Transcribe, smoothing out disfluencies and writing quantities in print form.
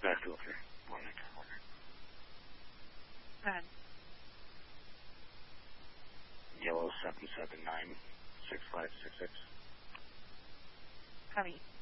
Back to okay. Morning. Go ahead. Yellow 779-6566. Copy.